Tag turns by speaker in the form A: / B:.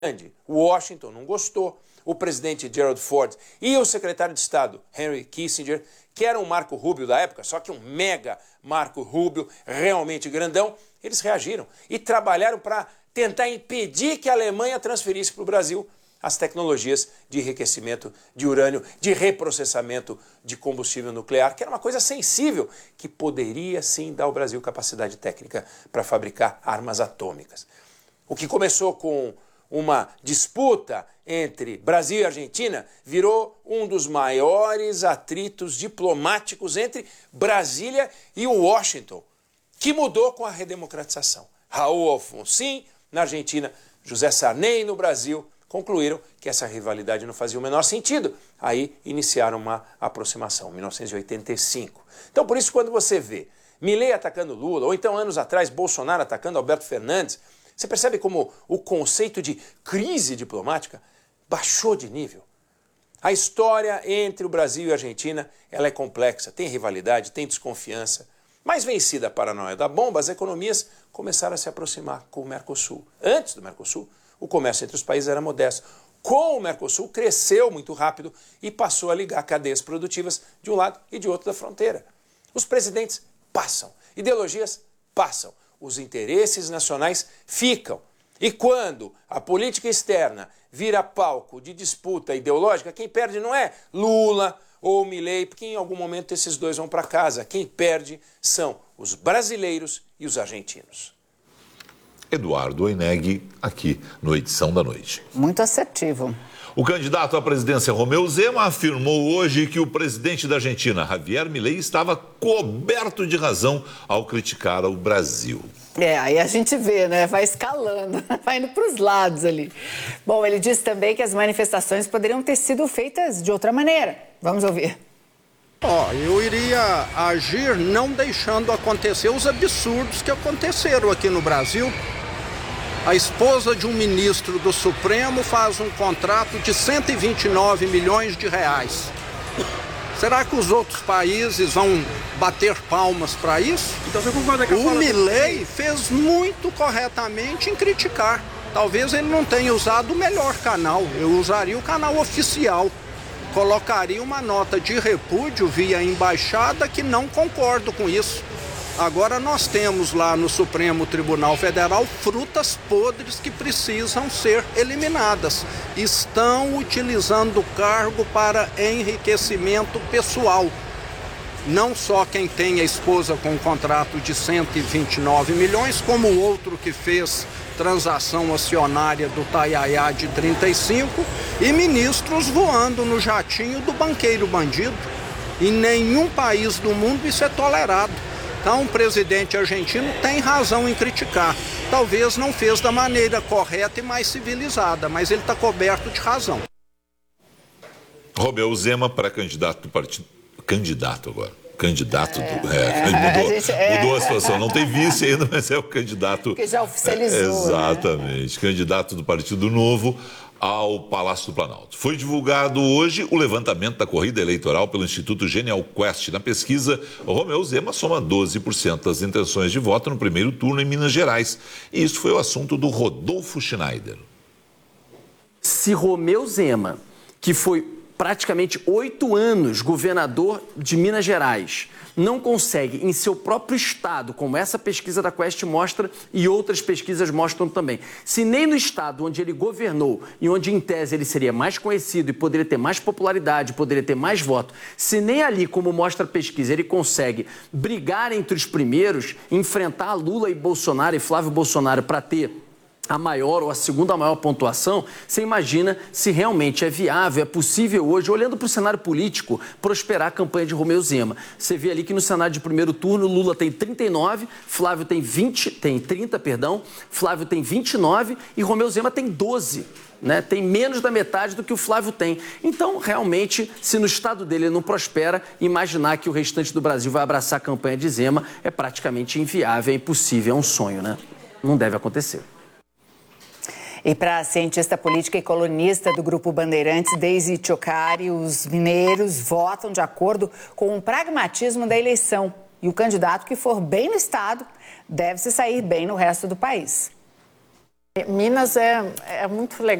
A: Washington não gostou, o presidente Gerald Ford e o secretário de Estado Henry Kissinger, que era um Marco Rubio da época, só que um mega Marco Rubio, realmente grandão, eles reagiram e trabalharam para tentar impedir que a Alemanha transferisse para o Brasil as tecnologias de enriquecimento de urânio, de reprocessamento de combustível nuclear, que era uma coisa sensível, que poderia sim dar ao Brasil capacidade técnica para fabricar armas atômicas. O que começou com uma disputa entre Brasil e Argentina virou um dos maiores atritos diplomáticos entre Brasília e Washington, que mudou com a redemocratização. Raul Alfonsín, na Argentina, José Sarney, no Brasil, concluíram que essa rivalidade não fazia o menor sentido. Aí iniciaram uma aproximação, em 1985. Então, por isso, quando você vê Milei atacando Lula, ou então, anos atrás, Bolsonaro atacando Alberto Fernandes, você percebe como o conceito de crise diplomática baixou de nível. A história entre o Brasil e a Argentina ela é complexa, tem rivalidade, tem desconfiança. Mas vencida a paranoia da bomba, as economias começaram a se aproximar com o Mercosul. Antes do Mercosul, o comércio entre os países era modesto. Com o Mercosul, cresceu muito rápido e passou a ligar cadeias produtivas de um lado e de outro da fronteira. Os presidentes passam, ideologias passam, os interesses nacionais ficam. E quando a política externa vira palco de disputa ideológica, quem perde não é Lula ou Milei, porque em algum momento esses dois vão para casa. Quem perde são os brasileiros e os argentinos.
B: Eduardo Oineg, aqui no Edição da Noite.
C: Muito assertivo.
B: O candidato à presidência Romeu Zema afirmou hoje que o presidente da Argentina, Javier Milei, estava coberto de razão ao criticar o Brasil.
C: Aí a gente vê, né? Vai escalando, vai indo para os lados ali. Bom, ele disse também que as manifestações poderiam ter sido feitas de outra maneira. Vamos ouvir.
D: Eu iria agir não deixando acontecer os absurdos que aconteceram aqui no Brasil. A esposa de um ministro do Supremo faz um contrato de 129 milhões de reais. Será que os outros países vão bater palmas para isso?
E: Então você concorda que
D: o Milei fez muito corretamente em criticar. Talvez ele não tenha usado o melhor canal. Eu usaria o canal oficial. Colocaria uma nota de repúdio via embaixada que não concordo com isso. Agora nós temos lá no Supremo Tribunal Federal frutas podres que precisam ser eliminadas. Estão utilizando o cargo para enriquecimento pessoal. Não só quem tem a esposa com um contrato de 129 milhões, como o outro que fez transação acionária do Taiaiá de 35 e ministros voando no jatinho do banqueiro bandido. Em nenhum país do mundo isso é tolerado. Então, o presidente argentino tem razão em criticar. Talvez não fez da maneira correta e mais civilizada, mas ele está coberto de razão.
B: Romeu Zema, pré-candidato do partido. Candidato agora. Candidato do. Mudou a situação. Não tem vice ainda, mas é o candidato.
C: Que já oficializou.
B: Exatamente. Né? Candidato do Partido Novo ao Palácio do Planalto. Foi divulgado hoje o levantamento da corrida eleitoral pelo Instituto Genial Quest. Na pesquisa, o Romeu Zema soma 12% das intenções de voto no primeiro turno em Minas Gerais. E isso foi o assunto do Rodolfo Schneider.
F: Se Romeu Zema, que foi praticamente 8 anos governador de Minas Gerais, não consegue em seu próprio estado, como essa pesquisa da Quest mostra e outras pesquisas mostram também, se nem no estado onde ele governou e onde em tese ele seria mais conhecido e poderia ter mais popularidade, poderia ter mais voto, se nem ali, como mostra a pesquisa, ele consegue brigar entre os primeiros, enfrentar Lula e Bolsonaro e Flávio Bolsonaro para ter a maior ou a segunda maior pontuação, você imagina se realmente é viável, é possível hoje, olhando para o cenário político, prosperar a campanha de Romeu Zema. Você vê ali que no cenário de primeiro turno, Lula tem 39, Flávio tem 30, Flávio tem 29 e Romeu Zema tem 12. Né? Tem menos da metade do que o Flávio tem. Então, realmente, se no estado dele ele não prospera, imaginar que o restante do Brasil vai abraçar a campanha de Zema é praticamente inviável, é impossível, é um sonho, né? Não deve acontecer.
C: E para a cientista política e colunista do Grupo Bandeirantes, Deise Ciocari, os mineiros votam de acordo com o pragmatismo da eleição. E o candidato que for bem no estado deve se sair bem no resto do país.
E: Minas é muito legal.